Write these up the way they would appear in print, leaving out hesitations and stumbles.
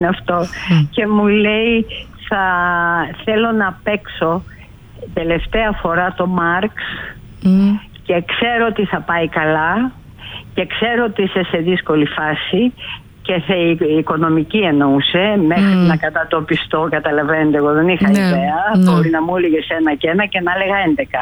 αυτό και μου λέει θέλω να παίξω τελευταία φορά το Μάρξ και ξέρω ότι θα πάει καλά και ξέρω ότι είσαι σε δύσκολη φάση και η οικονομική εννοούσε μέχρι να κατατοπιστώ, καταλαβαίνετε, εγώ δεν είχα ιδέα, μπορεί να μου έλεγε ένα και ένα και να έλεγα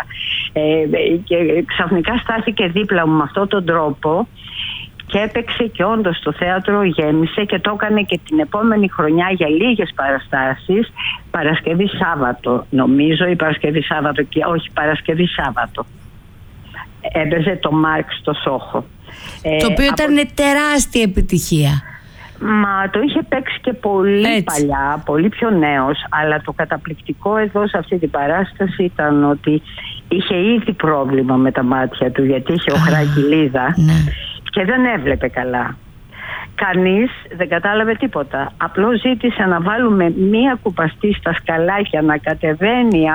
11 και ξαφνικά στάθηκε δίπλα μου με αυτόν τον τρόπο και έπαιξε και όντως το θέατρο γέμισε και το έκανε και την επόμενη χρονιά για λίγες παραστάσεις, Παρασκευή Σάββατο νομίζω, ή Παρασκευή Σάββατο και όχι Παρασκευή Σάββατο. Έπαιζε το Μάρξ στο Σόχο. Το οποίο ήταν τεράστια επιτυχία. Μα το είχε παίξει και πολύ παλιά, πολύ πιο νέος, αλλά το καταπληκτικό εδώ σε αυτή την παράσταση ήταν ότι είχε ήδη πρόβλημα με τα μάτια του, γιατί είχε οχρά κοιλίδα και δεν έβλεπε καλά. Κανείς δεν κατάλαβε τίποτα. Απλώς ζήτησε να βάλουμε μία κουπαστή στα σκαλάκια να κατεβαίνει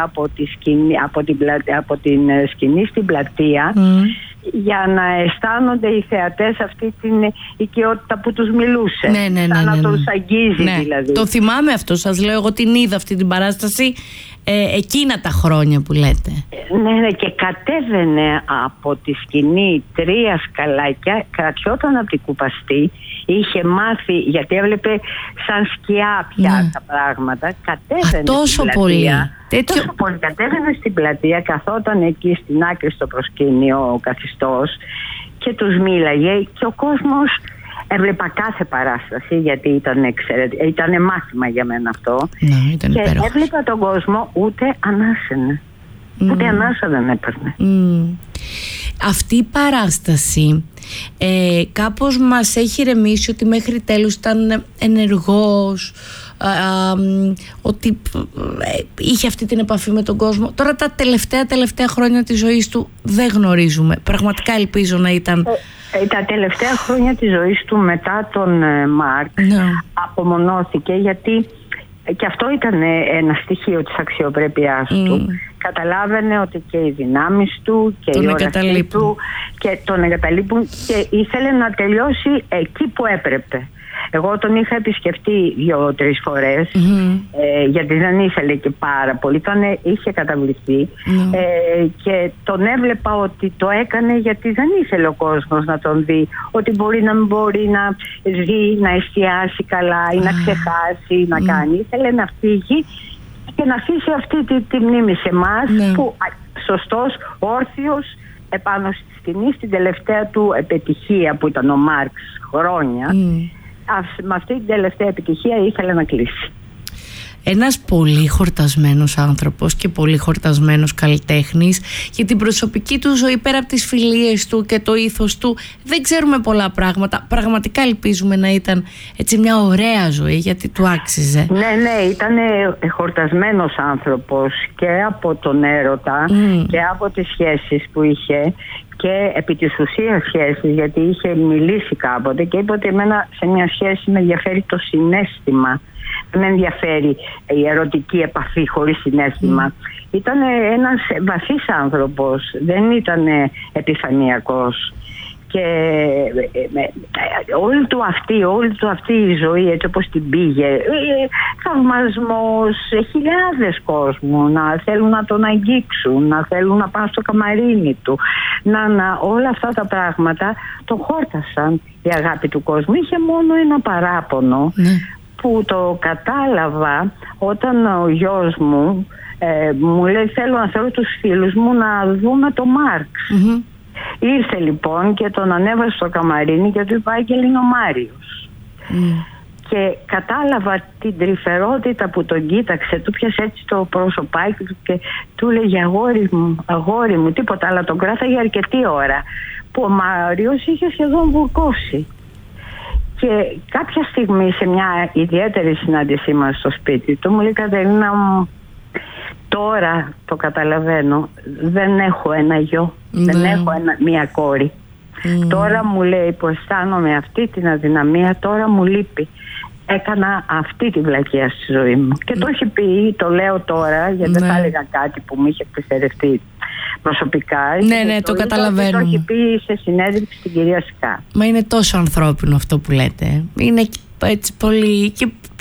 από την σκηνή στην πλατεία για να αισθάνονται οι θεατές αυτή την οικειότητα που τους μιλούσε. Να τους αγγίζει δηλαδή. Το θυμάμαι αυτό, σας λέω, εγώ την είδα αυτή την παράσταση εκείνα τα χρόνια που λέτε. Ναι, και κατέβαινε από τη σκηνή 3 σκαλάκια, κρατιόταν από την κουπαστή, είχε μάθει, γιατί έβλεπε σαν σκιά πια τα πράγματα, κατέβαινε τόσο στην πολύ. πλατεία. Τόσο πολύ κατέβαινε στην πλατεία, καθόταν εκεί στην άκρη στο προσκήνιο ο καθιστός και τους μίλαγε και ο κόσμος έβλεπα κάθε παράσταση, γιατί ήταν μάθημα για μένα αυτό. Και υπέροχος. Έβλεπα τον κόσμο, ούτε ανάσαινε. Ούτε ανάσα δεν έπαιρνε. Αυτή η παράσταση κάπως μας έχει ρεμίσει ότι μέχρι τέλους ήταν ενεργός, ότι είχε αυτή την επαφή με τον κόσμο. Τώρα τα τελευταία χρόνια της ζωής του δεν γνωρίζουμε. Πραγματικά ελπίζω να ήταν... Τα τελευταία χρόνια της ζωής του μετά τον Μάρξ απομονώθηκε, γιατί και αυτό ήταν ένα στοιχείο της αξιοπρέπειάς του. Καταλάβαινε ότι και οι δυνάμεις του και οι όρασή του και τον εγκαταλείπουν και ήθελε να τελειώσει εκεί που έπρεπε. Εγώ τον είχα επισκεφτεί 2-3 φορές γιατί δεν ήθελε και πάρα πολύ, είχε καταβληθεί και τον έβλεπα ότι το έκανε γιατί δεν ήθελε ο κόσμος να τον δει, ότι μπορεί να μην μπορεί να δει, να εστιάσει καλά ή να ξεχάσει, να κάνει. Ήθελε να φύγει και να αφήσει αυτή τη μνήμη σε εμάς που σωστός, όρθιος επάνω στη σκηνή, στην τελευταία του επιτυχία που ήταν ο Μάρξ χρόνια. Με αυτή την τελευταία επιτυχία ήθελε να κλείσει. Ένας πολύ χορτασμένος άνθρωπος και πολύ χορτασμένος καλλιτέχνης. Για την προσωπική του ζωή, πέρα από τις φιλίες του και το ήθος του, δεν ξέρουμε πολλά πράγματα. Πραγματικά ελπίζουμε να ήταν έτσι μια ωραία ζωή, γιατί του άξιζε. Ναι, ήταν χορτασμένος άνθρωπος και από τον έρωτα και από τις σχέσεις που είχε και επί της ουσίας σχέσεις, γιατί είχε μιλήσει κάποτε και είπε ότι εμένα σε μια σχέση με ενδιαφέρει το συναίσθημα. Δεν με ενδιαφέρει η ερωτική επαφή χωρίς συναίσθημα. Ήταν ένας βαθύς άνθρωπος, δεν ήταν επιφανειακός. Και όλη του αυτή η ζωή, έτσι όπως την πήγε, θαυμασμός, χιλιάδες κόσμου να θέλουν να τον αγγίξουν, να θέλουν να πάνε στο καμαρίνι του, όλα αυτά τα πράγματα τον χόρτασαν η αγάπη του κόσμου. Είχε μόνο ένα παράπονο που το κατάλαβα όταν ο γιος μου μου λέει θέλω να θέλω τους φίλους μου να δούμε το Μάρξ. Ήρθε λοιπόν και τον ανέβασε στο καμαρίνι και του είπα Άγγελ είναι ο Μάριος. Και κατάλαβα την τρυφερότητα που τον κοίταξε, του πιάσε έτσι το πρόσωπάκι του και του λέγε αγόρι μου, τίποτα, αλλά τον κράταγε αρκετή ώρα που ο Μάριος είχε σχεδόν βουρκώσει. Και κάποια στιγμή σε μια ιδιαίτερη συνάντησή μας στο σπίτι του μου λέει Κατερίνα μου, τώρα το καταλαβαίνω, δεν έχω ένα γιο, δεν έχω μία κόρη. Τώρα μου λέει που αισθάνομαι αυτή την αδυναμία, τώρα μου λείπει. Έκανα αυτή τη βλακεία στη ζωή μου. Και το έχει πει, το λέω τώρα, γιατί δεν θα έλεγα κάτι που μου είχε εκπαιδευτεί προσωπικά. Ναι, το καταλαβαίνω. Το έχει πει σε συνέντευξη στην κυρία Σκά. Μα είναι τόσο ανθρώπινο αυτό που λέτε. Είναι έτσι πολύ. Και